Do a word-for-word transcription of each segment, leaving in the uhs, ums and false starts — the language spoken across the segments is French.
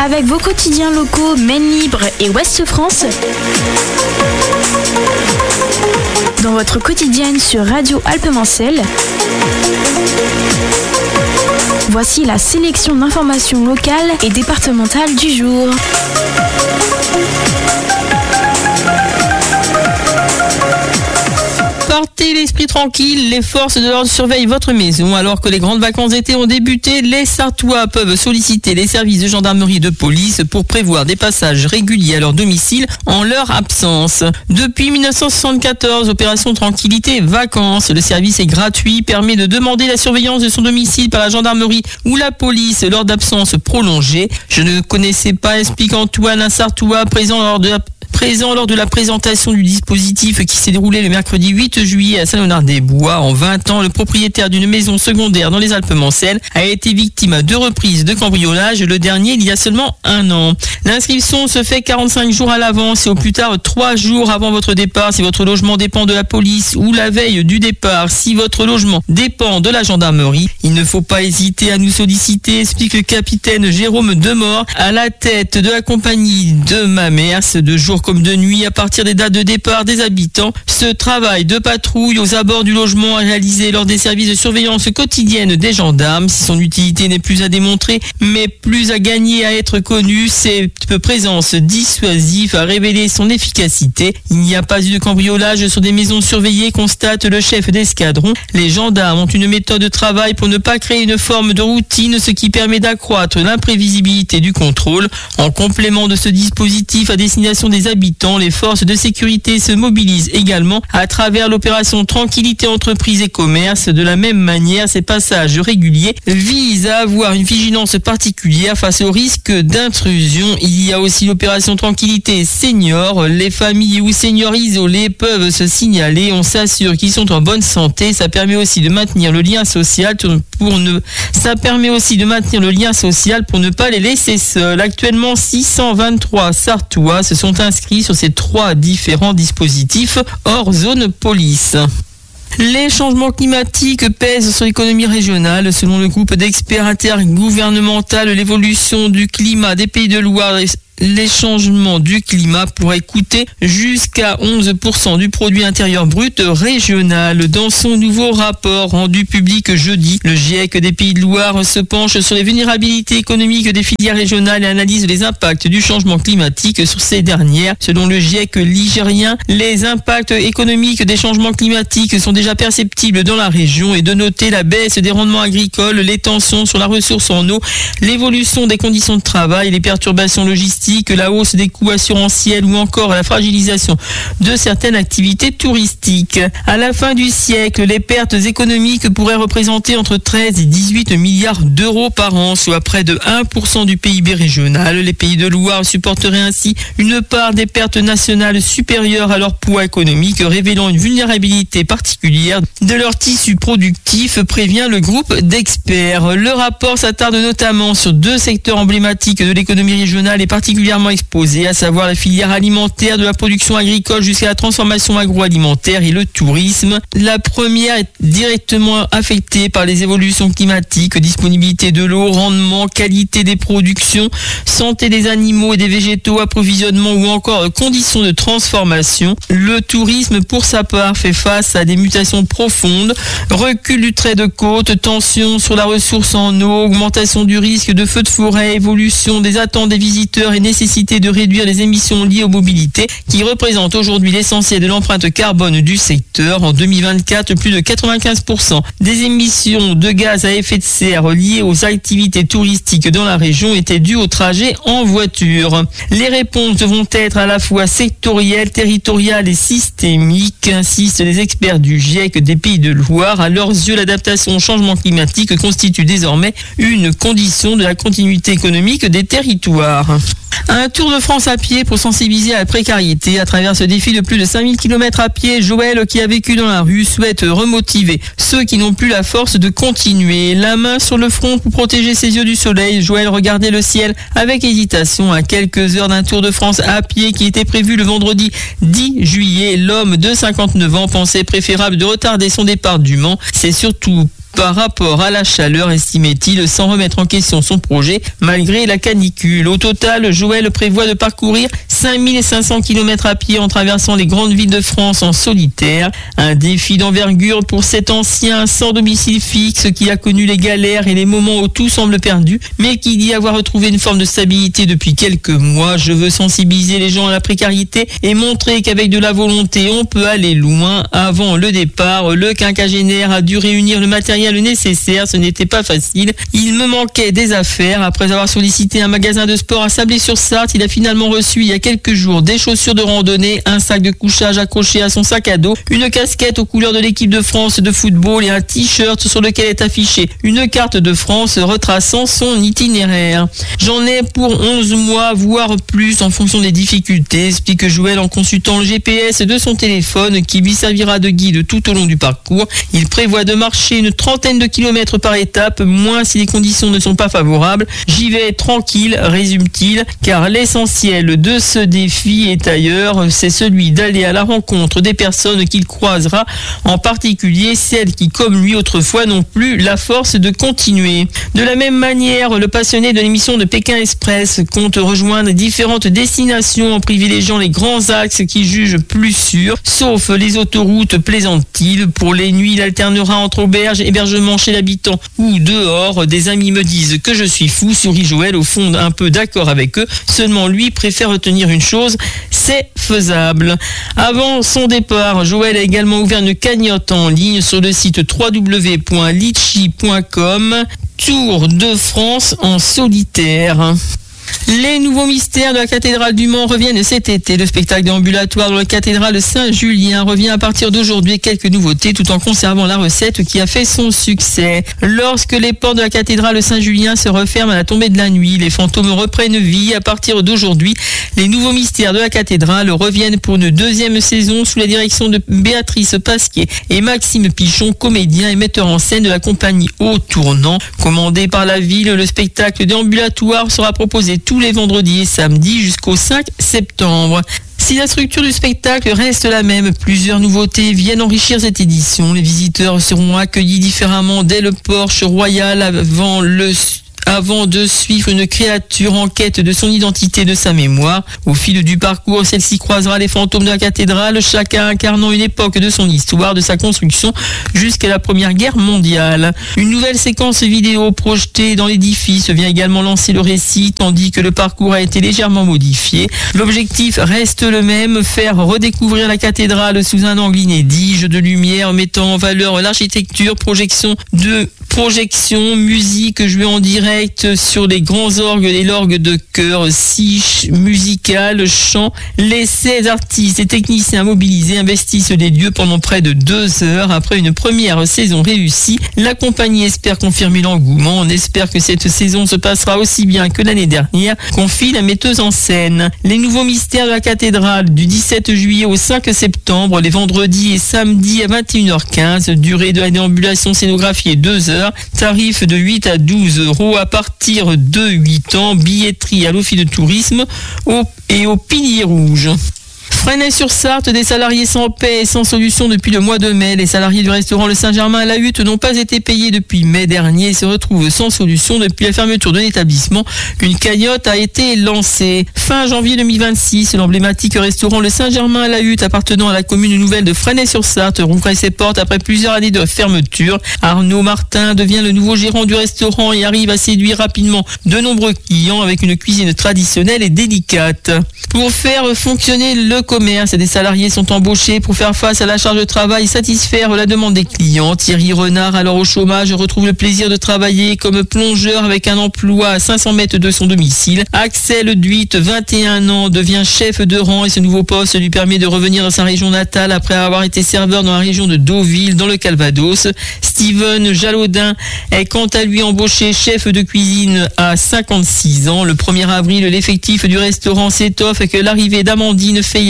Avec vos quotidiens locaux Maine Libre et Ouest France, dans votre quotidienne sur Radio Alpes-Mancelles, voici la sélection d'informations locales et départementales du jour. Partez l'esprit tranquille, les forces de l'ordre surveillent votre maison. Alors que les grandes vacances d'été ont débuté, les Sarthois peuvent solliciter les services de gendarmerie et de police pour prévoir des passages réguliers à leur domicile en leur absence. Depuis dix-neuf cent soixante-quatorze, opération Tranquillité Vacances, le service est gratuit, permet de demander la surveillance de son domicile par la gendarmerie ou la police lors d'absences prolongées. Je ne connaissais pas, explique Antoine, un Sarthois présent lors de la Présent lors de la présentation du dispositif qui s'est déroulé le mercredi huit juillet à Saint-Léonard-des-Bois. En vingt ans, le propriétaire d'une maison secondaire dans les Alpes-Mancelles a été victime à deux reprises de cambriolage, le dernier il y a seulement un an. L'inscription se fait quarante-cinq jours à l'avance et au plus tard trois jours avant votre départ si votre logement dépend de la police ou la veille du départ si votre logement dépend de la gendarmerie. Il ne faut pas hésiter à nous solliciter, explique le capitaine Jérôme Demort à la tête de la compagnie de Mamers de jour comme de nuit à partir des dates de départ des habitants. Ce travail de patrouille aux abords du logement est réalisé lors des services de surveillance quotidienne des gendarmes. Si son utilité n'est plus à démontrer, mais plus à gagner à être connue, cette présence dissuasive a révélé son efficacité. Il n'y a pas eu de cambriolage sur des maisons surveillées, constate le chef d'escadron. Les gendarmes ont une méthode de travail pour ne pas créer une forme de routine, ce qui permet d'accroître l'imprévisibilité du contrôle. En complément de ce dispositif à destination des habitants, les forces de sécurité se mobilisent également à travers l'opération Tranquillité Entreprises et Commerce. De la même manière, ces passages réguliers visent à avoir une vigilance particulière face au risque d'intrusion. Il y a aussi l'opération Tranquillité Senior. Les familles ou seniors isolés peuvent se signaler. On s'assure qu'ils sont en bonne santé. Ça permet aussi de maintenir le lien social pour ne, ça permet aussi de maintenir le lien social pour ne pas les laisser seuls. Actuellement, six cent vingt-trois Sarthois se sont inscrits sur ces trois différents dispositifs hors zone police. Les changements climatiques pèsent sur l'économie régionale. Selon le groupe d'experts intergouvernemental, l'évolution du climat des Pays de Loire, les changements du climat pourraient coûter jusqu'à onze pour cent du produit intérieur brut régional. Dans son nouveau rapport rendu public jeudi, le GIEC des Pays de Loire se penche sur les vulnérabilités économiques des filières régionales et analyse les impacts du changement climatique sur ces dernières. Selon le GIEC ligérien, les impacts économiques des changements climatiques sont déjà perceptibles dans la région et de noter la baisse des rendements agricoles, les tensions sur la ressource en eau, l'évolution des conditions de travail, les perturbations logistiques, que la hausse des coûts assurantiels ou encore la fragilisation de certaines activités touristiques. À la fin du siècle, les pertes économiques pourraient représenter entre treize et dix-huit milliards d'euros par an, soit près de un pour cent du P I B régional. Les Pays de Loire supporteraient ainsi une part des pertes nationales supérieure à leur poids économique, révélant une vulnérabilité particulière de leur tissu productif, prévient le groupe d'experts. Le rapport s'attarde notamment sur deux secteurs emblématiques de l'économie régionale et particulièrement exposés, à savoir la filière alimentaire de la production agricole jusqu'à la transformation agroalimentaire et le tourisme. La première est directement affectée par les évolutions climatiques, disponibilité de l'eau, rendement, qualité des productions, santé des animaux et des végétaux, approvisionnement ou encore conditions de transformation. Le tourisme, pour sa part, fait face à des mutations profondes, recul du trait de côte, tension sur la ressource en eau, augmentation du risque de feux de forêt, évolution des attentes des visiteurs et nécessité de réduire les émissions liées aux mobilités qui représentent aujourd'hui l'essentiel de l'empreinte carbone du secteur. En deux mille vingt-quatre, plus de quatre-vingt-quinze pour cent des émissions de gaz à effet de serre liées aux activités touristiques dans la région étaient dues au trajet en voiture. Les réponses devront être à la fois sectorielles, territoriales et systémiques, insistent les experts du GIEC des Pays de Loire. À leurs yeux, l'adaptation au changement climatique constitue désormais une condition de la continuité économique des territoires. Un tour de France à pied pour sensibiliser à la précarité. À travers ce défi de plus de cinq mille kilomètres à pied, Joël, qui a vécu dans la rue, souhaite remotiver ceux qui n'ont plus la force de continuer. La main sur le front pour protéger ses yeux du soleil, Joël regardait le ciel avec hésitation à quelques heures d'un tour de France à pied qui était prévu le vendredi dix juillet. L'homme de cinquante-neuf ans pensait préférable de retarder son départ du Mans. C'est surtout par rapport à la chaleur, estimait-il, sans remettre en question son projet malgré la canicule. Au total, Joël prévoit de parcourir cinq mille cinq cents kilomètres à pied en traversant les grandes villes de France en solitaire. Un défi d'envergure pour cet ancien sans domicile fixe qui a connu les galères et les moments où tout semble perdu, mais qui dit avoir retrouvé une forme de stabilité depuis quelques mois. Je veux sensibiliser les gens à la précarité et montrer qu'avec de la volonté, on peut aller loin. Avant le départ, le quinquagénaire a dû réunir le matériel nécessaire. Ce n'était pas facile. Il me manquait des affaires. Après avoir sollicité un magasin de sport à Sablé-sur-Sarthe, il a finalement reçu il y a quelques jours des chaussures de randonnée, un sac de couchage accroché à son sac à dos, une casquette aux couleurs de l'équipe de France de football et un t-shirt sur lequel est affichée une carte de France retraçant son itinéraire. J'en ai pour onze mois, voire plus en fonction des difficultés, explique Joël en consultant le G P S de son téléphone qui lui servira de guide tout au long du parcours. Il prévoit de marcher une trentaine de kilomètres par étape, moins si les conditions ne sont pas favorables. J'y vais tranquille, résume-t-il, car l'essentiel de ce défi est ailleurs, c'est celui d'aller à la rencontre des personnes qu'il croisera, en particulier celles qui, comme lui autrefois, n'ont plus la force de continuer. De la même manière, le passionné de l'émission de Pékin Express compte rejoindre différentes destinations en privilégiant les grands axes qu'il juge plus sûrs, sauf les autoroutes, plaisante-t-il. Pour les nuits, il alternera entre auberge, hébergement chez l'habitant ou dehors. Des amis me disent que je suis fou, sourit Joël, au fond un peu d'accord avec eux. Seulement lui préfère retenir une chose, c'est faisable. Avant son départ, Joël a également ouvert une cagnotte en ligne sur le site w w w point litchi point com. Tour de France en solitaire. Les nouveaux mystères de la cathédrale du Mans reviennent cet été. Le spectacle déambulatoire dans la cathédrale Saint-Julien revient à partir d'aujourd'hui. Quelques nouveautés tout en conservant la recette qui a fait son succès. Lorsque les portes de la cathédrale Saint-Julien se referment à la tombée de la nuit, les fantômes reprennent vie. À partir d'aujourd'hui, les nouveaux mystères de la cathédrale reviennent pour une deuxième saison sous la direction de Béatrice Pasquier et Maxime Pichon, comédien et metteur en scène de la compagnie Au Tournant. Commandé par la ville, le spectacle déambulatoire sera proposé tous les vendredis et samedis jusqu'au cinq septembre. Si la structure du spectacle reste la même, plusieurs nouveautés viennent enrichir cette édition. Les visiteurs seront accueillis différemment dès le porche royal avant le avant de suivre une créature en quête de son identité et de sa mémoire. Au fil du parcours, celle-ci croisera les fantômes de la cathédrale, chacun incarnant une époque de son histoire, de sa construction jusqu'à la Première Guerre mondiale. Une nouvelle séquence vidéo projetée dans l'édifice vient également lancer le récit, tandis que le parcours a été légèrement modifié. L'objectif reste le même, faire redécouvrir la cathédrale sous un angle inédit, jeu de lumière mettant en valeur l'architecture, projection de projection, musique jouée en direct sur les grands orgues et l'orgue de chœur, scie musicale, chant. Les seize artistes et techniciens mobilisés investissent les lieux pendant près de deux heures. Après une première saison réussie, la compagnie espère confirmer l'engouement. On espère que cette saison se passera aussi bien que l'année dernière, confie la metteuse en scène. Les nouveaux mystères de la cathédrale du dix-sept juillet au cinq septembre, les vendredis et samedis à vingt et une heures quinze. Durée de la déambulation scénographiée deux heures. Tarif de huit à douze euros à partir de huit ans. Billetterie à l'Office de tourisme au, et au Pilier Rouge. Fresnay-sur-Sarthe, des salariés sans paie et sans solution depuis le mois de mai. Les salariés du restaurant Le Saint-Germain à la Hutte n'ont pas été payés depuis mai dernier et se retrouvent sans solution depuis la fermeture de l'établissement. Une cagnotte a été lancée. Fin janvier deux mille vingt-six, l'emblématique restaurant Le Saint-Germain à la Hutte, appartenant à la commune nouvelle de Fresnay-sur-Sarthe, rouvrait ses portes après plusieurs années de fermeture. Arnaud Martin devient le nouveau gérant du restaurant et arrive à séduire rapidement de nombreux clients avec une cuisine traditionnelle et délicate. Pour faire fonctionner le commerce, des salariés sont embauchés pour faire face à la charge de travail et satisfaire la demande des clients. Thierry Renard, alors au chômage, retrouve le plaisir de travailler comme plongeur avec un emploi à cinq cents mètres de son domicile. Axel Duit, vingt et un ans, devient chef de rang et ce nouveau poste lui permet de revenir dans sa région natale après avoir été serveur dans la région de Deauville, dans le Calvados. Steven Jalaudin est quant à lui embauché chef de cuisine à cinquante-six ans. Le premier avril, l'effectif du restaurant s'étoffe avec l'arrivée d'Amandine Feillard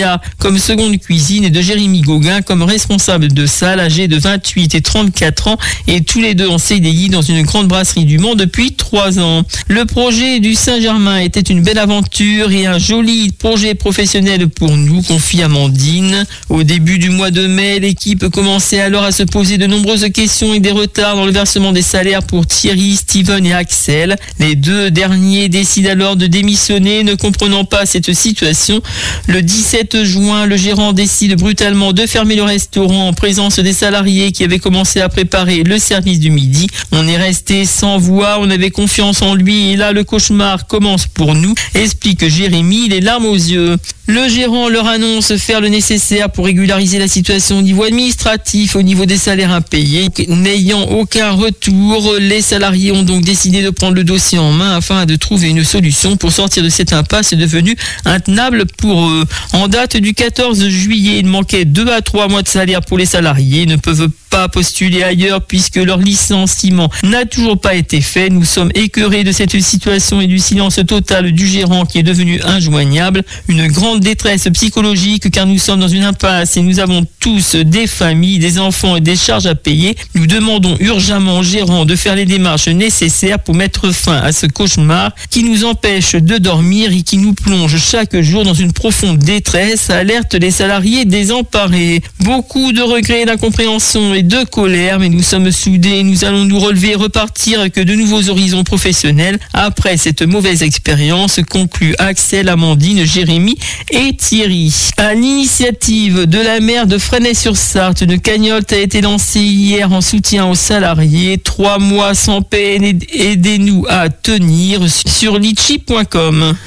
Léa comme seconde cuisine et de Jérémy Gauguin comme responsable de salle, âgé de vingt-huit et trente-quatre ans, et tous les deux en C D I dans une grande brasserie du Mans depuis trois ans. Le projet du Saint-Germain était une belle aventure et un joli projet professionnel pour nous, confie Amandine. Au début du mois de mai, l'équipe commençait alors à se poser de nombreuses questions et des retards dans le versement des salaires pour Thierry, Steven et Axel. Les deux derniers décident alors de démissionner, ne comprenant pas cette situation. Le dix-sept juin, le gérant décide brutalement de fermer le restaurant en présence des salariés qui avaient commencé à préparer le service du midi. On est resté sans voix, on avait confiance en lui et là le cauchemar commence pour nous, explique Jérémy, les larmes aux yeux. Le gérant leur annonce faire le nécessaire pour régulariser la situation au niveau administratif, au niveau des salaires impayés. N'ayant aucun retour, les salariés ont donc décidé de prendre le dossier en main afin de trouver une solution pour sortir de cette impasse devenue intenable pour eux. En date du quatorze juillet, il manquait deux à trois mois de salaire pour les salariés. Ils ne peuvent pas postuler ailleurs puisque leur licenciement n'a toujours pas été fait. Nous sommes écœurés de cette situation et du silence total du gérant qui est devenu injoignable. Une grande détresse psychologique car nous sommes dans une impasse et nous avons tous des familles, des enfants et des charges à payer. Nous demandons urgemment au gérant de faire les démarches nécessaires pour mettre fin à ce cauchemar qui nous empêche de dormir et qui nous plonge chaque jour dans une profonde détresse, alerte les salariés désemparés. Beaucoup de regrets, d'incompréhension et de colère, mais nous sommes soudés, nous allons nous relever et repartir avec de nouveaux horizons professionnels après cette mauvaise expérience, conclut Axel, Amandine, Jérémy et Thierry. À l'initiative de la maire de Fresnay-sur-Sarthe, une cagnotte a été lancée hier en soutien aux salariés. Trois mois sans peine, aidez-nous à tenir sur litchi point com.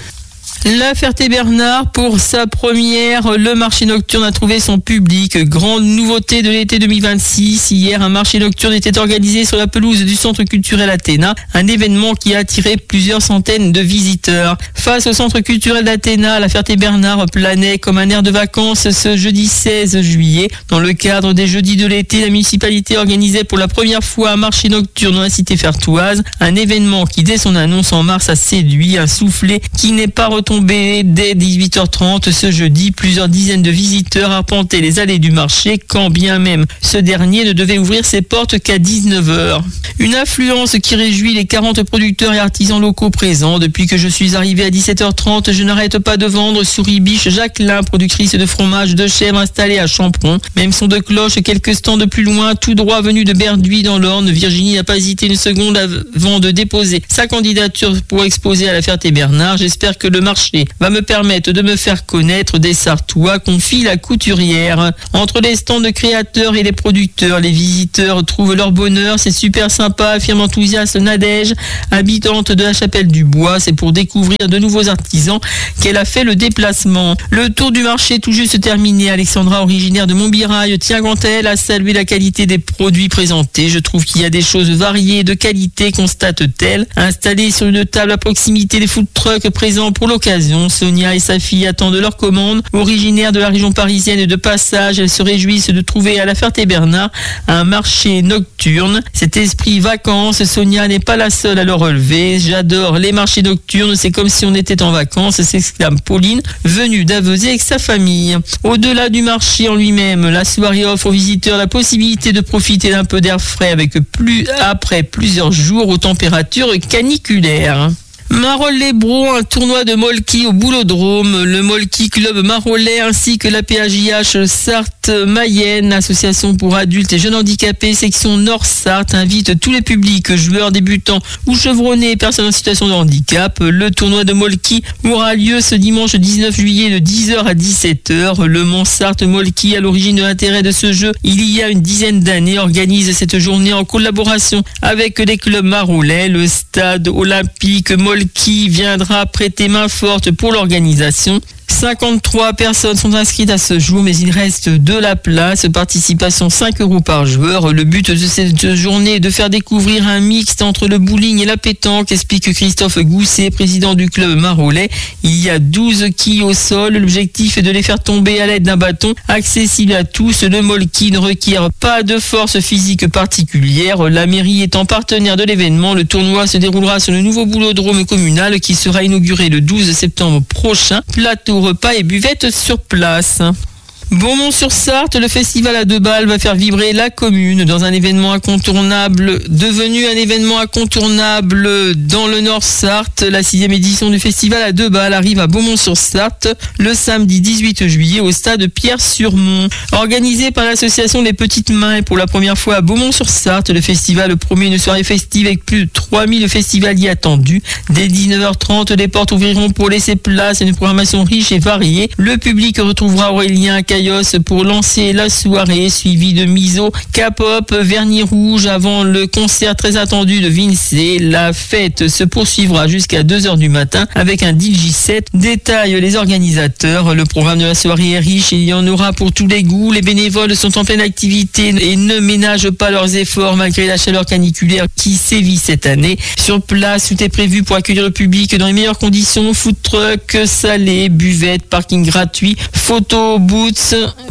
La Ferté-Bernard, pour sa première, le marché nocturne a trouvé son public. Grande nouveauté de l'été deux mille vingt-six. Hier, un marché nocturne était organisé sur la pelouse du centre culturel Athéna, un événement qui a attiré plusieurs centaines de visiteurs. Face au centre culturel d'Athéna, la Ferté-Bernard planait comme un air de vacances ce jeudi seize juillet. Dans le cadre des jeudis de l'été, la municipalité organisait pour la première fois un marché nocturne dans la cité fertoise, un événement qui, dès son annonce en mars, a séduit, un soufflet qui n'est pas retombé. Tombé dès dix-huit heures trente ce jeudi, plusieurs dizaines de visiteurs arpentaient les allées du marché, quand bien même ce dernier ne devait ouvrir ses portes qu'à dix-neuf heures. Une affluence qui réjouit les quarante producteurs et artisans locaux présents. Depuis que je suis arrivé à dix-sept heures trente, je n'arrête pas de vendre Souris-Biche Jacquelin, productrice de fromage de chèvre installée à Champron. Même son de cloche, quelques stands de plus loin, tout droit venu de Berduy dans l'Orne. Virginie n'a pas hésité une seconde avant de déposer sa candidature pour exposer à la Ferté-Bernard. J'espère que le marché va me permettre de me faire connaître des Sartois, confie la couturière. Entre les stands de créateurs et les producteurs, les visiteurs trouvent leur bonheur. C'est super sympa, affirme enthousiaste Nadège, habitante de la Chapelle du Bois. C'est pour découvrir de nouveaux artisans qu'elle a fait le déplacement. Le tour du marché tout juste terminé. Alexandra, originaire de Montbirail, tient quant à elle à saluer la qualité des produits présentés. Je trouve qu'il y a des choses variées de qualité, constate-t-elle. Installée sur une table à proximité des food trucks présents pour l'occasion, Sonia et sa fille attendent leur commande. Originaire de la région parisienne et de passage, elles se réjouissent de trouver à la Ferté-Bernard un marché nocturne. Cet esprit vacances, Sonia n'est pas la seule à le relever. J'adore les marchés nocturnes, c'est comme si on était en vacances, s'exclame Pauline, venue d'Avezé avec sa famille. Au-delà du marché en lui-même, la soirée offre aux visiteurs la possibilité de profiter d'un peu d'air frais avec plus, après plusieurs jours aux températures caniculaires. Marolles-les-Bros, un tournoi de Molki au Boulodrome. Le Molki Club Marolais ainsi que la P A J H Sarthe-Mayenne, association pour adultes et jeunes handicapés, section Nord-Sarthe, invite tous les publics, joueurs débutants ou chevronnés et personnes en situation de handicap. Le tournoi de Molki aura lieu ce dimanche dix-neuf juillet de dix heures à dix-sept heures. Le Mont-Sarthe-Molki, à l'origine de l'intérêt de ce jeu, il y a une dizaine d'années, organise cette journée en collaboration avec les clubs marolais. Le stade olympique Molki qui viendra prêter main forte pour l'organisation. cinquante-trois personnes sont inscrites à ce jour, mais il reste de la place. Participation cinq euros par joueur. Le but de cette journée est de faire découvrir un mixte entre le bowling et la pétanque, explique Christophe Gousset, président du club marolais. Il y a douze quilles au sol. L'objectif est de les faire tomber à l'aide d'un bâton accessible à tous. Le molki ne requiert pas de force physique particulière. La mairie étant partenaire de l'événement, le tournoi se déroulera sur le nouveau boulodrome communal qui sera inauguré le douze septembre prochain. Plateau repas et buvette sur place. Beaumont-sur-Sarthe, le festival à deux balles va faire vibrer la commune dans un événement incontournable, devenu un événement incontournable dans le Nord-Sarthe. La sixième édition du festival à deux balles arrive à Beaumont-sur-Sarthe le samedi dix-huit juillet au stade Pierre-sur-Mont. Organisé par l'association Les Petites Mains et pour la première fois à Beaumont-sur-Sarthe, le festival promet une soirée festive avec plus de trois mille festivaliers attendus. Dès dix-neuf heures trente, les portes ouvriront pour laisser place à une programmation riche et variée. Le public retrouvera Aurélien pour lancer la soirée, suivi de miso, K-pop, vernis rouge avant le concert très attendu de Vince. La fête se poursuivra jusqu'à deux heures du matin avec un D J set. Détaillent les organisateurs. Le programme de la soirée est riche et il y en aura pour tous les goûts. Les bénévoles sont en pleine activité et ne ménagent pas leurs efforts malgré la chaleur caniculaire qui sévit cette année. Sur place, tout est prévu pour accueillir le public dans les meilleures conditions. Food truck, salé, buvette, parking gratuit, photo booths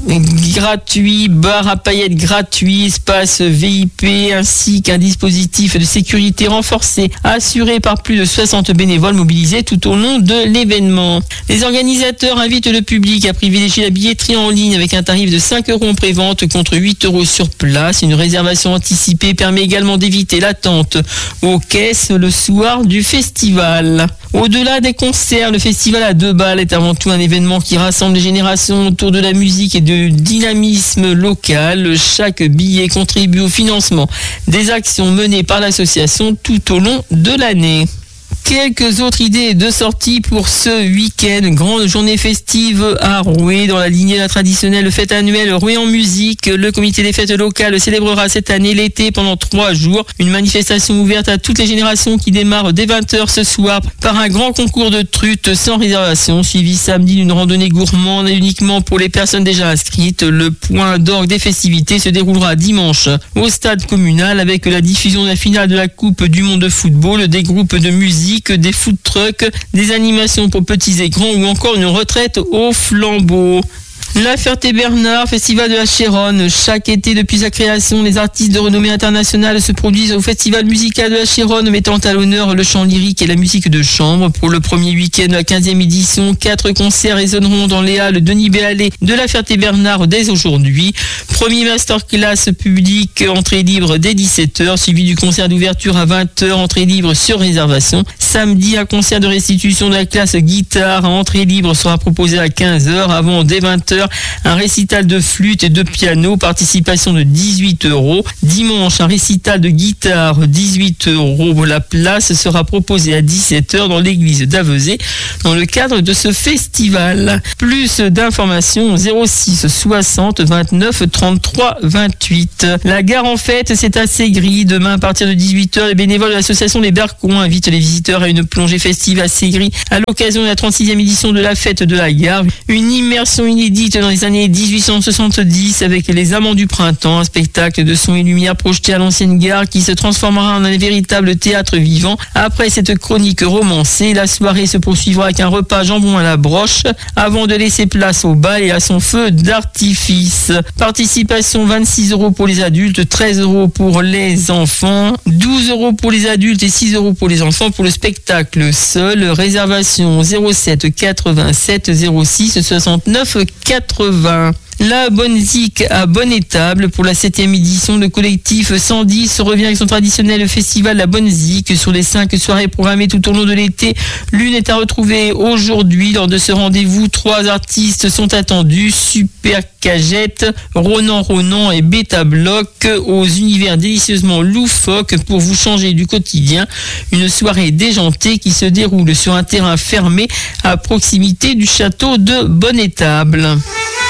gratuit, bar à paillettes gratuit, espace V I P ainsi qu'un dispositif de sécurité renforcé assuré par plus de soixante bénévoles mobilisés tout au long de l'événement. Les organisateurs invitent le public à privilégier la billetterie en ligne avec un tarif de cinq euros en prévente contre huit euros sur place. Une réservation anticipée permet également d'éviter l'attente aux caisses le soir du festival. Au-delà des concerts, le festival à deux balles est avant tout un événement qui rassemble les générations autour de la musique et de dynamisme local. Chaque billet contribue au financement des actions menées par l'association tout au long de l'année. Quelques autres idées de sortie pour ce week-end. Grande journée festive à Rouet dans la lignée de la traditionnelle fête annuelle Rouet en musique. Le comité des fêtes locales célébrera cette année l'été pendant trois jours. Une manifestation ouverte à toutes les générations qui démarre dès vingt heures ce soir par un grand concours de truites sans réservation, suivi samedi d'une randonnée gourmande uniquement pour les personnes déjà inscrites. Le point d'orgue des festivités se déroulera dimanche au stade communal avec la diffusion de la finale de la Coupe du Monde de football, des groupes de musique, des food trucks, des animations pour petits et grands ou encore une retraite au flambeau. La Ferté-Bernard, festival de la Chéronne. Chaque été depuis sa création, les artistes de renommée internationale se produisent au festival musical de la Chéronne, mettant à l'honneur le chant lyrique et la musique de chambre. Pour le premier week-end de la quinzième édition, quatre concerts résonneront dans les halles Denis Béalé de la Ferté-Bernard dès aujourd'hui. Premier masterclass public, entrée libre dès dix-sept heures, suivi du concert d'ouverture à vingt heures, entrée libre sur réservation. Samedi, un concert de restitution de la classe guitare, entrée libre sera proposé à quinze heures, avant dès vingt heures. Un récital de flûte et de piano, participation de dix-huit euros. Dimanche, un récital de guitare, dix-huit euros. La place sera proposée à dix-sept heures dans l'église d'Avezé dans le cadre de ce festival. Plus d'informations, zéro six soixante vingt-neuf trente-trois vingt-huit. La gare en fête, c'est à Ségris. Demain, à partir de dix-huit heures, les bénévoles de l'association Les Bercons invitent les visiteurs à une plongée festive à Ségris à l'occasion de la trente-sixième édition de la fête de la gare. Une immersion inédite dans les années dix-huit cent soixante-dix avec les Amants du Printemps, un spectacle de son et lumière projeté à l'ancienne gare qui se transformera en un véritable théâtre vivant. Après cette chronique romancée, la soirée se poursuivra avec un repas jambon à la broche avant de laisser place au bal et à son feu d'artifice. Participation vingt-six euros pour les adultes, treize euros pour les enfants, douze euros pour les adultes et six euros pour les enfants pour le spectacle seul. Réservation zéro sept quatre-vingt-sept zéro six soixante-neuf quatre-vingts. La Bonne Zik à Bonne-Étable pour la septième édition de collectif cent dix revient avec son traditionnel festival La Bonne Zik. Sur les cinq soirées programmées tout au long de l'été, l'une est à retrouver aujourd'hui. Lors de ce rendez-vous, trois artistes sont attendus: Super Cagette, Ronan Ronan et Beta Bloc, aux univers délicieusement loufoques pour vous changer du quotidien. Une soirée déjantée qui se déroule sur un terrain fermé à proximité du château de Bonne-Étable.